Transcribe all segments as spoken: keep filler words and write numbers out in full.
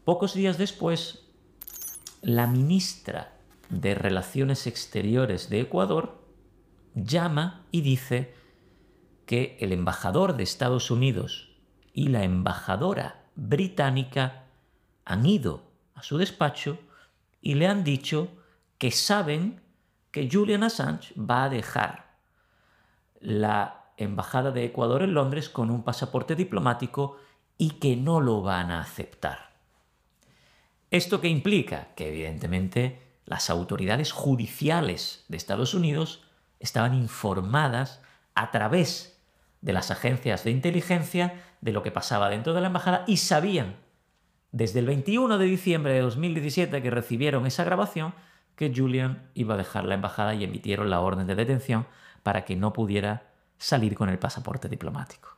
Pocos días después, la ministra de Relaciones Exteriores de Ecuador llama y dice que el embajador de Estados Unidos y la embajadora británica han ido a su despacho y le han dicho que saben que Julian Assange va a dejar la embajada de Ecuador en Londres con un pasaporte diplomático y que no lo van a aceptar. ¿Esto qué implica? Que evidentemente las autoridades judiciales de Estados Unidos estaban informadas a través de las agencias de inteligencia de lo que pasaba dentro de la embajada y sabían desde el veintiuno de diciembre de dos mil diecisiete que recibieron esa grabación que Julian iba a dejar la embajada y emitieron la orden de detención para que no pudiera salir con el pasaporte diplomático.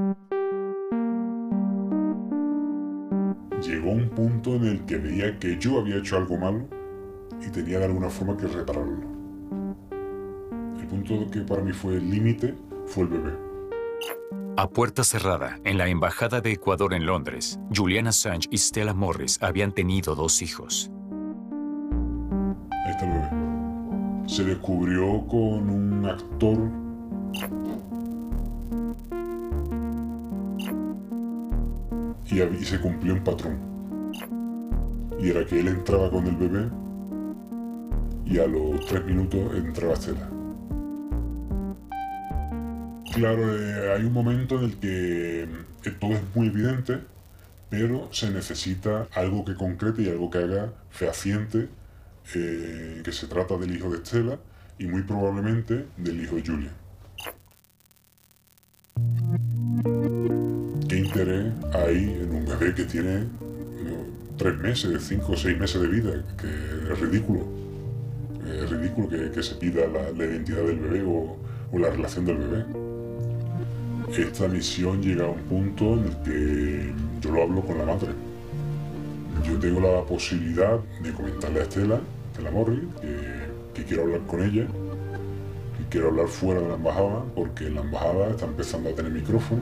Llegó un punto en el que veía que yo había hecho algo malo y tenía de alguna forma que repararlo. El punto que para mí fue el límite fue el bebé. A puerta cerrada, en la Embajada de Ecuador en Londres, Julian Assange y Stella Morris habían tenido dos hijos. Ahí está el bebé. Se descubrió con un actor y, y se cumplió un patrón. Y era que él entraba con el bebé y a los tres minutos entraba Stella. Claro, eh, hay un momento en el que eh, todo es muy evidente, pero se necesita algo que concrete y algo que haga fehaciente eh, que se trata del hijo de Stella y muy probablemente del hijo de Julian. ¿Qué interés hay en un bebé que tiene no, tres meses, cinco o seis meses de vida? Que es ridículo. Es ridículo que, que se pida la, la identidad del bebé o, o la relación del bebé. Esta misión llega a un punto en el que yo lo hablo con la madre. Yo tengo la posibilidad de comentarle a Stella, Stella Morris, que, que quiero hablar con ella, que quiero hablar fuera de la embajada, porque la embajada está empezando a tener micrófono.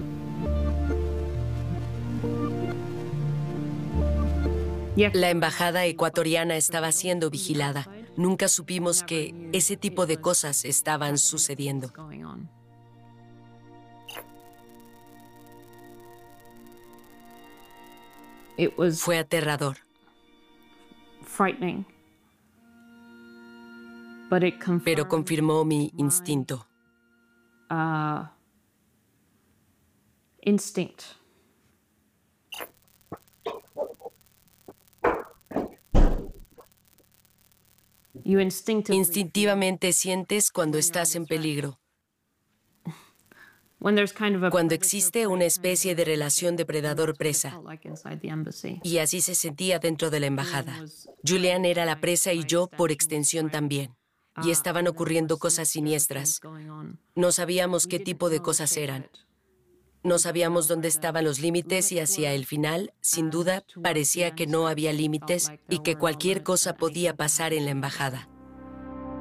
La embajada ecuatoriana estaba siendo vigilada. Nunca supimos que ese tipo de cosas estaban sucediendo. Fue aterrador. Pero confirmó mi instinto. Uh, instinct. You instinctively Instintivamente sientes cuando estás en peligro. When there's kind of a Cuando existe una especie de relación depredador-presa. Y así se sentía dentro de la embajada. Julian era la presa y yo, por extensión, también. Y estaban ocurriendo cosas siniestras. No sabíamos qué tipo de cosas eran. No sabíamos dónde estaban los límites y hacia el final, sin duda, parecía que no había límites y que cualquier cosa podía pasar en la embajada.